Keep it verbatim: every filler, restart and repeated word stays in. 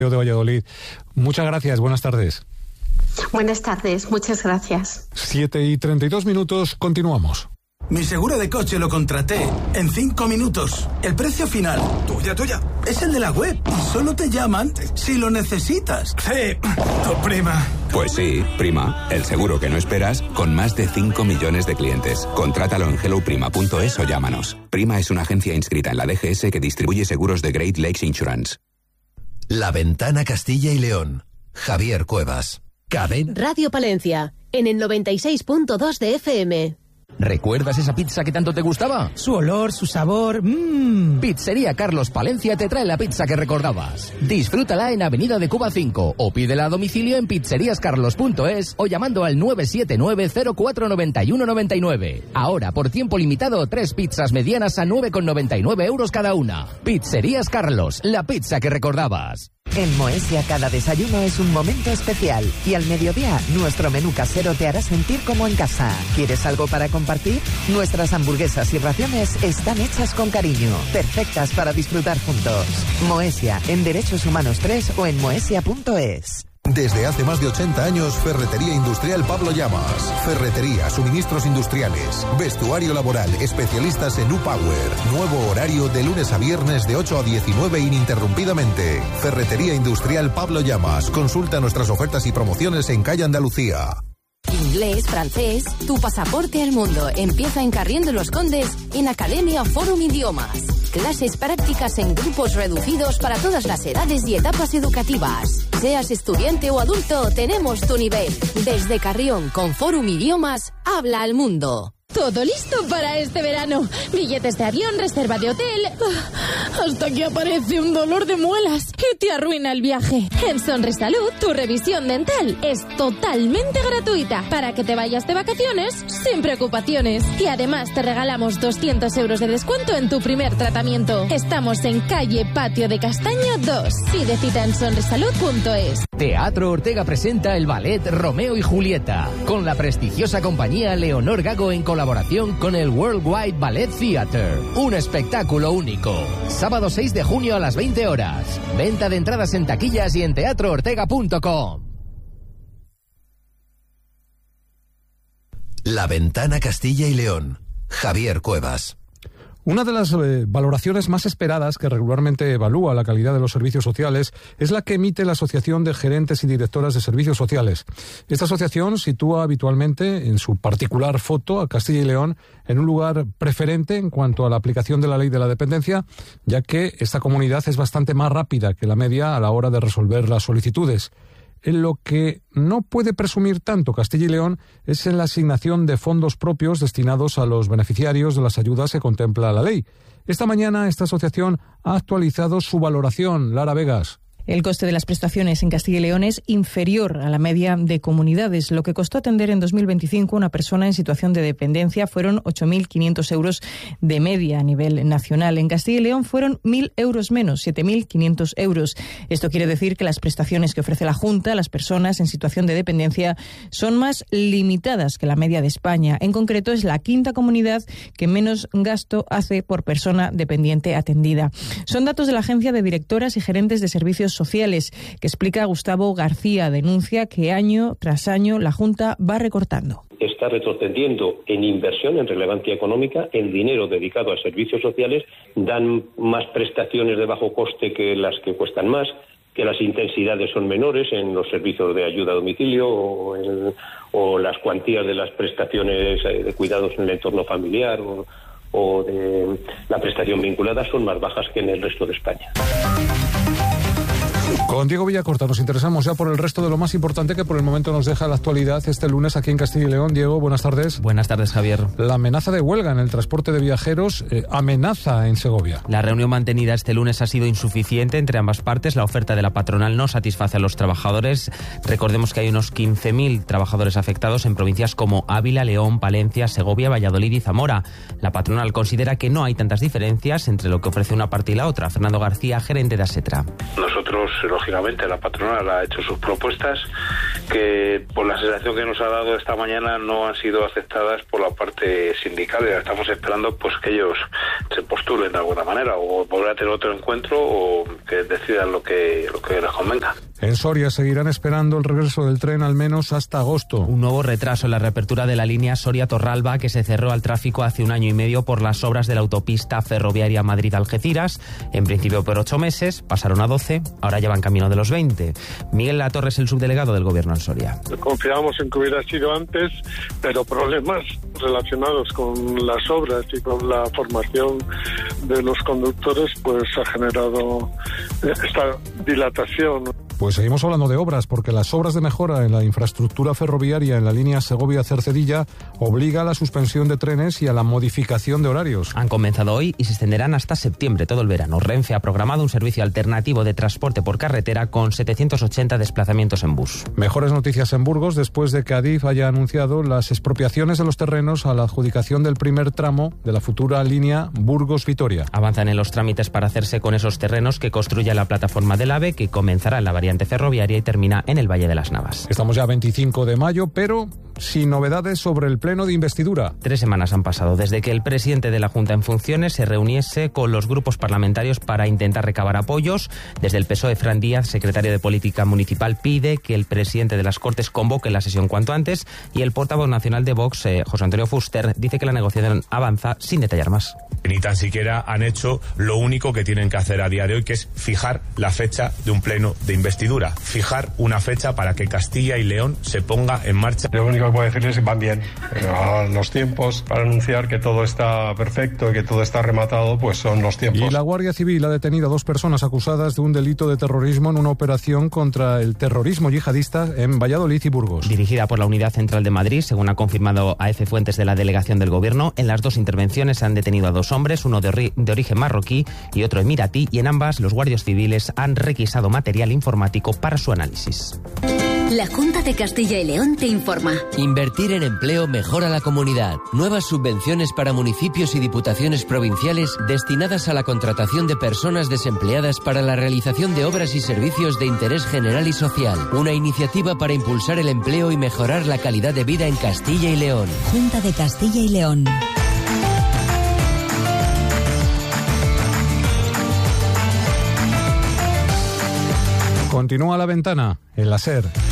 de Valladolid. Muchas gracias, buenas tardes. Buenas tardes, muchas gracias. siete y treinta y dos minutos, continuamos. Mi seguro de coche lo contraté en cinco minutos. El precio final, tuya, tuya, es el de la web. Y solo te llaman si lo necesitas. Sí, tu prima. Pues sí, Prima, el seguro que no esperas, con más de cinco millones de clientes. Contrátalo en hello prima punto es o llámanos. Prima es una agencia inscrita en la D G S que distribuye seguros de Great Lakes Insurance. La Ventana Castilla y León. Javier Cuevas. Caden. Radio Palencia, en el noventa y seis punto dos de F M. ¿Recuerdas esa pizza que tanto te gustaba? Su olor, su sabor, mmm. Pizzería Carlos Palencia te trae la pizza que recordabas. Disfrútala en Avenida de Cuba cinco o pídela a domicilio en pizzerías carlos punto es o llamando al nueve siete nueve cero cuatro nueve uno nueve nueve. Ahora, por tiempo limitado, tres pizzas medianas a nueve con noventa y nueve euros cada una. Pizzerías Carlos, la pizza que recordabas. En Moesia cada desayuno es un momento especial y al mediodía nuestro menú casero te hará sentir como en casa. ¿Quieres algo para compartir? Nuestras hamburguesas y raciones están hechas con cariño, perfectas para disfrutar juntos. Moesia, en Derechos Humanos tres o en moesia punto es. Desde hace más de ochenta años, Ferretería Industrial Pablo Llamas. Ferretería, suministros industriales, vestuario laboral, especialistas en U-Power. Nuevo horario de lunes a viernes de ocho a diecinueve ininterrumpidamente. Ferretería Industrial Pablo Llamas. Consulta nuestras ofertas y promociones en calle Andalucía. Inglés, francés, tu pasaporte al mundo empieza en Carrión de los Condes en Academia Forum Idiomas. Clases prácticas en grupos reducidos para todas las edades y etapas educativas. Seas estudiante o adulto, tenemos tu nivel. Desde Carrión con Forum Idiomas, habla al mundo. Todo listo para este verano. Billetes de avión, reserva de hotel. Hasta que aparece un dolor de muelas y te arruina el viaje. En Sonrisalud, tu revisión dental es totalmente gratuita para que te vayas de vacaciones sin preocupaciones. Y además te regalamos doscientos euros de descuento en tu primer tratamiento. Estamos en calle Patio de Castaño dos. Pide cita en sonrisalud punto es. Teatro Ortega presenta el ballet Romeo y Julieta con la prestigiosa compañía Leonor Gago en colaboración colaboración con el Worldwide Ballet Theatre. Un espectáculo único. Sábado seis de junio a las veinte horas. Venta de entradas en taquillas y en teatro ortega punto com. La Ventana Castilla y León. Javier Cuevas. Una de las eh, valoraciones más esperadas que regularmente evalúa la calidad de los servicios sociales es la que emite la Asociación de Gerentes y Directoras de Servicios Sociales. Esta asociación sitúa habitualmente en su particular foto a Castilla y León en un lugar preferente en cuanto a la aplicación de la ley de la dependencia, ya que esta comunidad es bastante más rápida que la media a la hora de resolver las solicitudes. En lo que no puede presumir tanto Castilla y León es en la asignación de fondos propios destinados a los beneficiarios de las ayudas que contempla la ley. Esta mañana esta asociación ha actualizado su valoración. Lara Vegas. El coste de las prestaciones en Castilla y León es inferior a la media de comunidades. Lo que costó atender en dos mil veinticinco a una persona en situación de dependencia fueron ocho mil quinientos euros de media a nivel nacional. En Castilla y León fueron mil euros menos, siete mil quinientos euros. Esto quiere decir que las prestaciones que ofrece la Junta a las personas en situación de dependencia son más limitadas que la media de España. En concreto, es la quinta comunidad que menos gasto hace por persona dependiente atendida. Son datos de la Agencia de Directoras y Gerentes de Servicios Sociales, que explica Gustavo García. Denuncia que año tras año la Junta va recortando. Está retrocediendo en inversión, en relevancia económica, en dinero dedicado a servicios sociales, dan más prestaciones de bajo coste que las que cuestan más, que las intensidades son menores en los servicios de ayuda a domicilio o, en, o las cuantías de las prestaciones de cuidados en el entorno familiar o, o de la prestación vinculada son más bajas que en el resto de España. Con Diego Villacorta nos interesamos ya por el resto de lo más importante que por el momento nos deja la actualidad este lunes aquí en Castilla y León. Diego, buenas tardes. Buenas tardes, Javier. La amenaza de huelga en el transporte de viajeros eh, amenaza en Segovia. La reunión mantenida este lunes ha sido insuficiente entre ambas partes. La oferta de la patronal no satisface a los trabajadores. Recordemos que hay unos quince mil trabajadores afectados en provincias como Ávila, León, Palencia, Segovia, Valladolid y Zamora. La patronal considera que no hay tantas diferencias entre lo que ofrece una parte y la otra. Fernando García, gerente de ASETRA. Nosotros, los lógicamente la patronal ha hecho sus propuestas, que por la sensación que nos ha dado esta mañana no han sido aceptadas por la parte sindical, y estamos esperando pues que ellos se postulen de alguna manera o volver a tener otro encuentro o que decidan lo que, lo que les convenga. En Soria seguirán esperando el regreso del tren al menos hasta agosto. Un nuevo retraso en la reapertura de la línea Soria-Torralba, que se cerró al tráfico hace un año y medio por las obras de la autopista ferroviaria Madrid-Algeciras. En principio por ocho meses, pasaron a doce, ahora llevan camino de los veinte. Miguel Latorre es el subdelegado del Gobierno en Soria. Confiábamos en que hubiera sido antes, pero problemas relacionados con las obras y con la formación de los conductores, pues ha generado esta dilatación. Pues seguimos hablando de obras, porque las obras de mejora en la infraestructura ferroviaria en la línea Segovia-Cercedilla obliga a la suspensión de trenes y a la modificación de horarios. Han comenzado hoy y se extenderán hasta septiembre, todo el verano. Renfe ha programado un servicio alternativo de transporte por carretera con setecientos ochenta desplazamientos en bus. Mejores noticias en Burgos después de que Adif haya anunciado las expropiaciones de los terrenos a la adjudicación del primer tramo de la futura línea Burgos-Vitoria. Avanzan en los trámites para hacerse con esos terrenos que construye la plataforma del AVE, que comenzará en la variante ferroviaria y termina en el Valle de las Navas. Estamos ya a veinticinco de mayo, pero sin novedades sobre el pleno de investidura. Tres semanas han pasado desde que el presidente de la Junta en funciones se reuniese con los grupos parlamentarios para intentar recabar apoyos. Desde el P S O E, Fran Díaz, secretario de Política Municipal, pide que el presidente de las Cortes convoque la sesión cuanto antes, y el portavoz nacional de Vox, eh, José Antonio Fuster, dice que la negociación avanza sin detallar más. Ni tan siquiera han hecho lo único que tienen que hacer a día de hoy, que es fijar la fecha de un pleno de investidura, fijar una fecha para que Castilla y León se ponga en marcha. Lo único que puedo decirles es que van bien. A los tiempos para anunciar que todo está perfecto y que todo está rematado, pues son los tiempos. Y la Guardia Civil ha detenido a dos personas acusadas de un delito de terrorismo en una operación contra el terrorismo yihadista en Valladolid y Burgos. Dirigida por la Unidad Central de Madrid, según ha confirmado A F fuentes de la delegación del Gobierno. En las dos intervenciones se han detenido a dos hombres, uno de, ori- de origen marroquí y otro emiratí, y en ambas los guardias civiles han requisado material informático para su análisis. La Junta de Castilla y León te informa. Invertir en empleo mejora la comunidad. Nuevas subvenciones para municipios y diputaciones provinciales destinadas a la contratación de personas desempleadas para la realización de obras y servicios de interés general y social. Una iniciativa para impulsar el empleo y mejorar la calidad de vida en Castilla y León. Junta de Castilla y León. Continúa La Ventana en la SER.